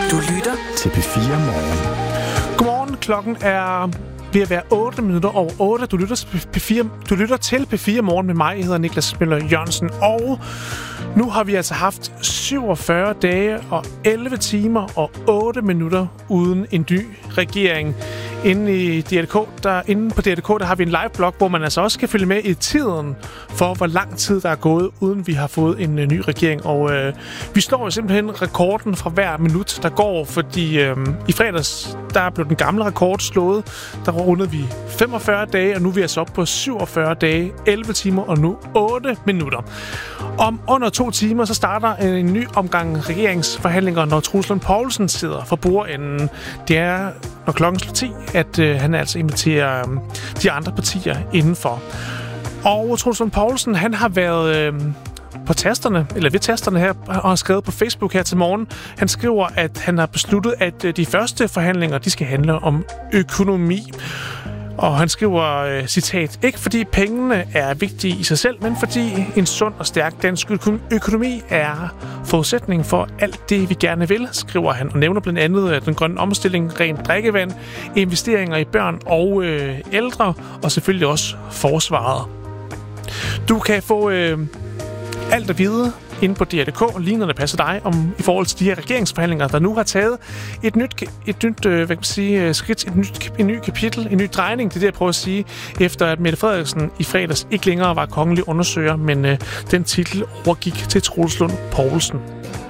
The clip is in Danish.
Du lytter til P4 Morgen. Godmorgen, klokken er ved at være 8 minutter over 8. Du lytter til P4 Morgen med mig. Jeg hedder Niklas Møller Jørgensen, og nu har vi altså haft 47 dage og 11 timer og 8 minutter uden en ny regering. Inde på DRK, der har vi en live-blog, hvor man altså også kan følge med i tiden for, hvor lang tid der er gået, uden vi har fået en ny regering. Og vi slår jo simpelthen rekorden fra hver minut, der går, fordi i fredags, der blev den gamle rekord slået. Der rundede vi 45 dage, og nu er vi altså oppe på 47 dage, 11 timer og nu 8 minutter. Om under 2 timer, så starter en ny omgang regeringsforhandlinger, når Troels Lund Poulsen sidder for bordenden. Det er, når klokken slår 10, at han altså inviterer de andre partier indenfor. Og Troels Lund Poulsen, han har været på tasterne, eller ved tasterne her, og har skrevet på Facebook her til morgen. Han skriver, at han har besluttet, at de første forhandlinger, de skal handle om økonomi. Og han skriver, citat, ikke fordi pengene er vigtige i sig selv, men fordi en sund og stærk dansk økonomi er forudsætningen for alt det, vi gerne vil, skriver han. Og nævner blandt andet den grønne omstilling, rent drikkevand, investeringer i børn og ældre, og selvfølgelig også forsvaret. Du kan få alt at vide inde på DR.dk, lige når det passer dig, i forhold til de her regeringsforhandlinger, der nu har taget et nyt skridt, en ny kapitel, en ny drejning, det er det, jeg prøver at sige, efter at Mette Frederiksen i fredags ikke længere var kongelig undersøger, men den titel overgik til Troels Lund Poulsen.